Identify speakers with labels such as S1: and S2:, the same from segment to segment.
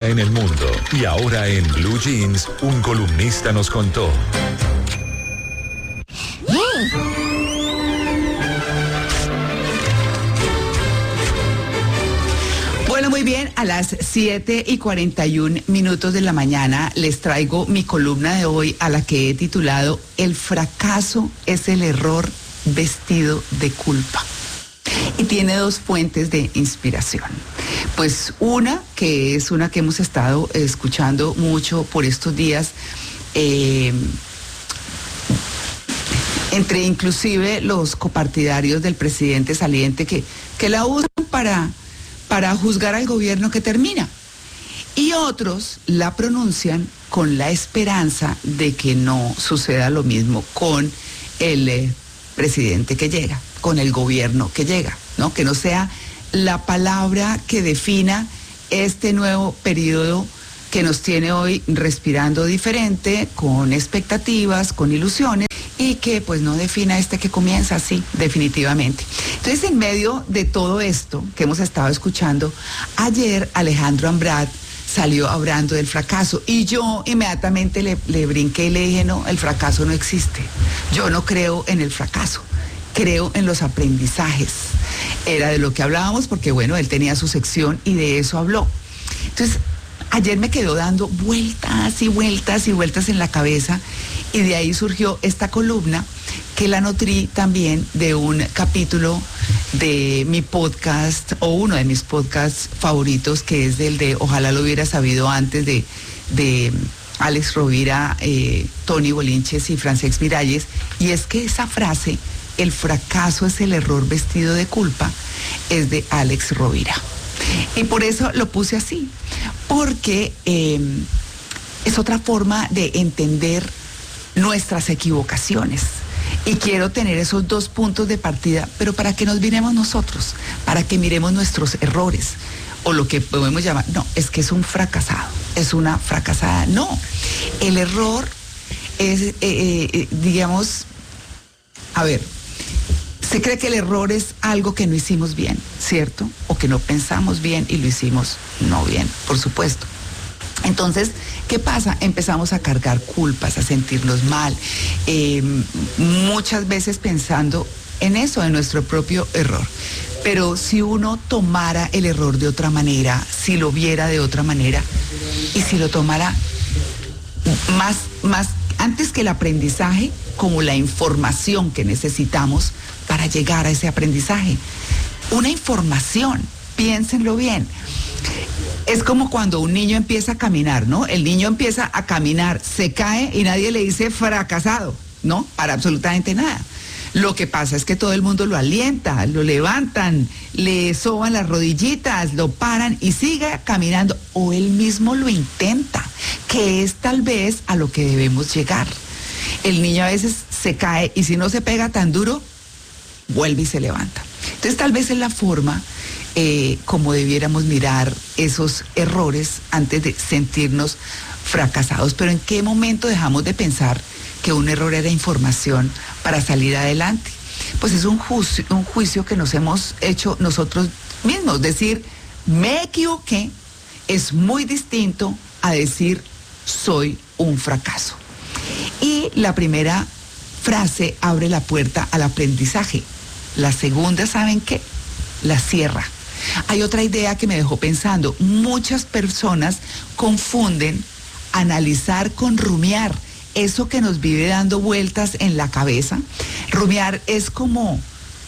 S1: en el mundo. Y ahora en Blue Jeans, un columnista nos contó.
S2: Bueno, muy bien, a las 7:41 de la mañana les traigo mi columna de hoy, a la que he titulado El fracaso es el error vestido de culpa. Y tiene dos fuentes de inspiración. Pues una, que es una que hemos estado escuchando mucho por estos días, entre inclusive los copartidarios del presidente saliente que la usan para juzgar al gobierno que termina. Y otros la pronuncian con la esperanza de que no suceda lo mismo con el presidente que llega, con el gobierno que llega, ¿no? Que no sea la palabra que defina este nuevo periodo que nos tiene hoy respirando diferente, con expectativas, con ilusiones, y que pues no defina este que comienza así, definitivamente. Entonces, en medio de todo esto que hemos estado escuchando, ayer Alejandro Ambrat salió hablando del fracaso y yo inmediatamente le brinqué y le dije, no, el fracaso no existe. Yo no creo en el fracaso, creo en los aprendizajes. Era de lo que hablábamos porque, bueno, él tenía su sección y de eso habló. Entonces, ayer me quedó dando vueltas y vueltas y vueltas en la cabeza y de ahí surgió esta columna que la nutrí también de un capítulo de mi podcast, o uno de mis podcasts favoritos, que es el de Ojalá lo hubiera sabido antes, de Alex Rovira, Tony Bolinches y Francesc Miralles. Y es que esa frase, el fracaso es el error vestido de culpa, es de Alex Rovira. Y por eso lo puse así, porque es otra forma de entender nuestras equivocaciones. Y quiero tener esos dos puntos de partida, pero para que nos miremos nosotros, para que miremos nuestros errores, o lo que podemos llamar, no, es que es un fracasado, es una fracasada. No, el error es, digamos, a ver, se cree que el error es algo que no hicimos bien, ¿cierto? O que no pensamos bien y lo hicimos no bien, por supuesto. Entonces, ¿qué pasa? Empezamos a cargar culpas, a sentirnos mal, muchas veces pensando en eso, en nuestro propio error. Pero si uno tomara el error de otra manera, si lo viera de otra manera, y si lo tomara más antes que el aprendizaje, como la información que necesitamos para llegar a ese aprendizaje. Una información, piénsenlo bien. Es como cuando un niño empieza a caminar, ¿no? El niño empieza a caminar, se cae y nadie le dice fracasado, ¿no? Para absolutamente nada. Lo que pasa es que todo el mundo lo alienta, lo levantan, le soban las rodillitas, lo paran y sigue caminando, o él mismo lo intenta, que es tal vez a lo que debemos llegar. El niño a veces se cae y si no se pega tan duro, vuelve y se levanta. Entonces tal vez es la forma como debiéramos mirar esos errores antes de sentirnos fracasados. Pero ¿en qué momento dejamos de pensar que un error era información para salir adelante? Pues es un juicio que nos hemos hecho nosotros mismos. Decir, me equivoqué, es muy distinto a decir, soy un fracaso. Y la primera frase abre la puerta al aprendizaje. La segunda, ¿saben qué? La cierra. Hay otra idea que me dejó pensando. Muchas personas confunden analizar con rumiar. Eso que nos vive dando vueltas en la cabeza. Rumiar es como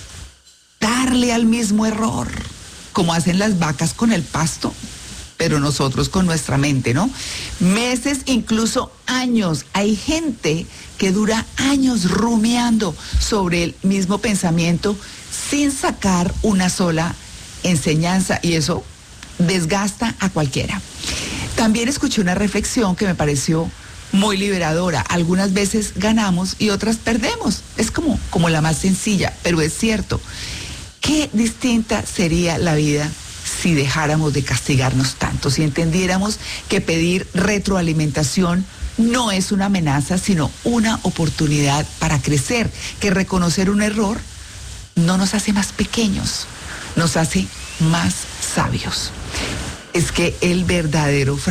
S2: darle al mismo error, como hacen las vacas con el pasto, pero nosotros con nuestra mente, ¿no? Meses, incluso años. Hay gente que dura años rumiando sobre el mismo pensamiento sin sacar una sola enseñanza, y eso desgasta a cualquiera. También escuché una reflexión que me pareció muy liberadora. Algunas veces ganamos y otras perdemos. Es como la más sencilla, pero es cierto. Qué distinta sería la vida si dejáramos de castigarnos tanto, si entendiéramos que pedir retroalimentación no es una amenaza, sino una oportunidad para crecer, que reconocer un error no nos hace más pequeños, nos hace más sabios. Es que el verdadero